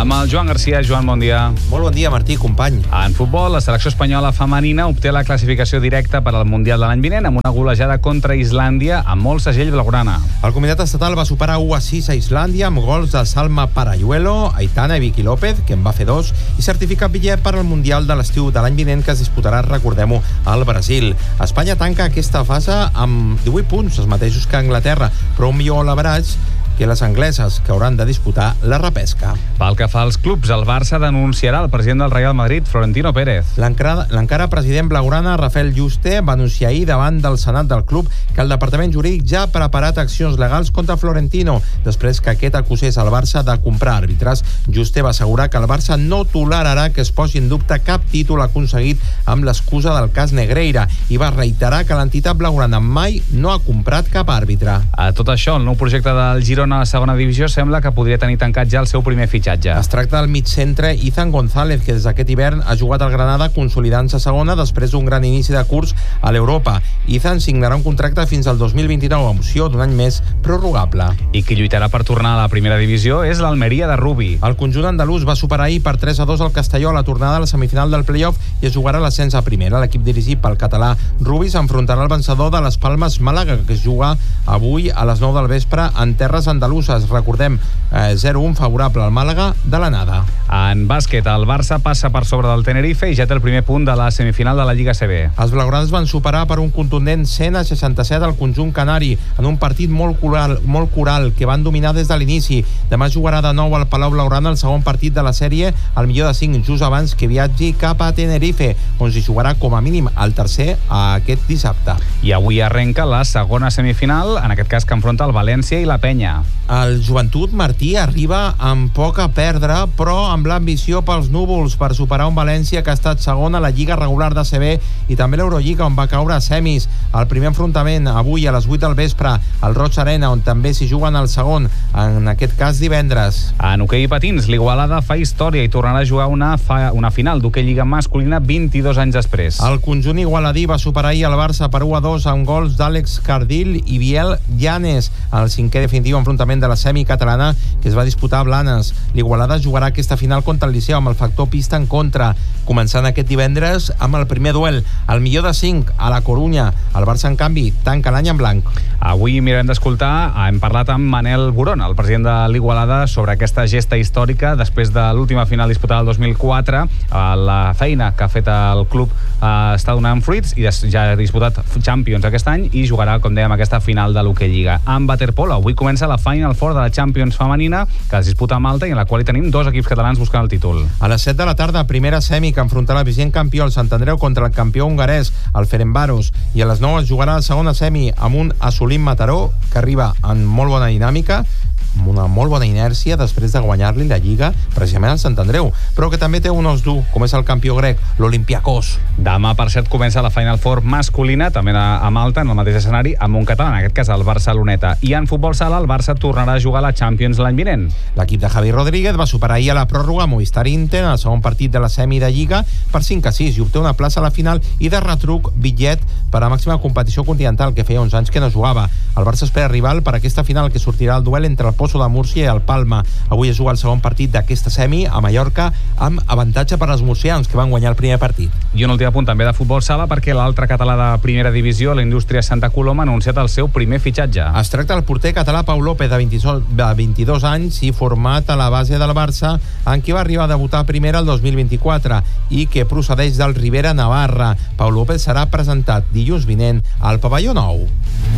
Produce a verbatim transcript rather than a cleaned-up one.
Amb el Joan Garcia. Joan, bon dia. Molt bon dia, Martí, company. En futbol, la selecció espanyola femenina obté la classificació directa per al Mundial de l'any vinent amb una golejada contra Islàndia amb molt segell blaugrana. El comitat estatal va superar u a sis a Islàndia amb gols de Salma Parayuelo, Aitana i Vicky López, que en va fer dos, i certificat bitllet per al Mundial de l'estiu de l'any vinent que es disputarà, recordem-ho, al Brasil. Espanya tanca aquesta fase amb divuit punts, els mateixos que Anglaterra, però un millor l'averatge que les angleses, que hauran de disputar la repesca. Pel que fa als clubs, el Barça denunciarà el president del Real Madrid, Florentino Pérez. L'encara, l'encara president blaugrana, Rafael Juste, va anunciar ahir davant del Senat del club que el departament jurídic ja ha preparat accions legals contra Florentino, després que aquest acusés al Barça de comprar àrbitres. Juste va assegurar que el Barça no tolerarà que es posi en dubte cap títol aconseguit amb l'excusa del cas Negreira i va reiterar que l'entitat blaugrana mai no ha comprat cap àrbitre. A tot això, el nou projecte del Girona a la segona divisió sembla que podria tenir tancat ja el seu primer fitxatge. Es tracta del migcentre Izan González, que des d'aquest hivern ha jugat al Granada consolidant-se a segona després d'un gran inici de curs a l'Europa. Izan signarà un contracte fins al dos mil vint-i-nou, amb opció d'un any més prorrogable. I qui lluitarà per tornar a la primera divisió és l'Almeria de Rubi. El conjunt andalús va superar ahir per tres a dos al Castelló a la tornada a la semifinal del play-off i es jugarà l'ascens a primera. L'equip dirigit pel català Rubi s'enfrontarà al vencedor de les Palmes Màlaga, que es juga avui a les nou del vespre en terres andaluses. Recordem, eh, zero a un favorable al Màlaga de l'anada. En bàsquet, el Barça passa per sobre del Tenerife i ja té el primer punt de la semifinal de la Lliga C B. Els blaugranes van superar per un contundent cent a seixanta-set al conjunt canari en un partit molt coral, molt coral que van dominar des de l'inici. Demà jugarà de nou al Palau Blaugrana el segon partit de la sèrie, al millor de cinc, just abans que viatgi cap a Tenerife, on s'hi jugarà com a mínim el tercer aquest dissabte. I avui arrenca la segona semifinal, en aquest cas que enfronta el València i la Penya. El Joventut, Martí, arriba amb poc a perdre, però amb l'ambició pels núvols per superar un València que ha estat segon a la Lliga regular de C B i també l'Eurolliga, on va caure a semis. El primer enfrontament avui a les vuit del vespre al Roig Arena, on també s'hi juguen el segon, en aquest cas divendres. En hoquei i patins, l'Igualada fa història i tornarà a jugar una, fa, una final d'hoquei lliga masculina vint-i-dos anys després. El conjunt igualadí va superar ahir el Barça per u a dos amb gols d'Àlex Cardil i Biel Llanes, el cinquè definitiu enfrontament de la semi catalana que es va disputar a Blanes. L'Igualada jugarà aquesta final contra el Liceu amb el factor pista en contra, començant aquest divendres amb el primer duel, el millor de cinc a la Corunya. El Barça, en canvi, tanca l'any en blanc. Avui mirem d'escoltar, hem parlat amb Manel Burón, el president de l'Igualada, sobre aquesta gesta històrica després de l'última final disputada el dos mil quatre. La feina que ha fet el club eh, està donant fruits i ja ha disputat Champions aquest any i jugarà, com dèiem, aquesta final de l'hoquei lliga. En waterpolo, avui comença la Final Four de la Champions femenina, que es disputa a Malta i en la qual hi tenim dos equips catalans buscant el títol. A les set de la tarda, primera semi que enfrontarà el vigent campió, el Sant Andreu, contra el campió hongarès, el Ferencváros, i a les nou es jugarà la segona semi amb un Assolim Mataró, que arriba en molt bona dinàmica, amb una molt bona inèrcia després de guanyar-li la Lliga precisament al Sant Andreu, però que també té un os dur, com és el campió grec, l'Olympiakos. Demà, per cert, comença la Final Four masculina, també a Malta, en el mateix escenari, amb un català, en aquest cas el Barceloneta. I en futbol sala, el Barça tornarà a jugar a la Champions l'any vinent. L'equip de Javi Rodríguez va superar ahir a la pròrroga Movistar Inter en el segon partit de la semi de Lliga per cinc a sis i obté una plaça a la final i de retruc bitllet per a la màxima competició continental, que feia uns anys que no jugava. El Barça espera rival per a aquesta final, que sortirà el duel entre el Pozo de Múrcia i el Palma. Avui es juga el segon partit d'aquesta semi a Mallorca amb avantatge per als murcians, que van guanyar el primer partit. I un últim apunt també de futbol sala, perquè l'altre català de primera divisió, la Indústria Santa Coloma, ha anunciat el seu primer fitxatge. Es tracta del porter català Pau López, de vint-i-dos anys i format a la base del Barça, en qui va arribar a debutar primera el dos mil vint-i-quatre i que procedeix del Ribera Navarra. Pau López serà presentat dilluns vinent al Pavelló Nou.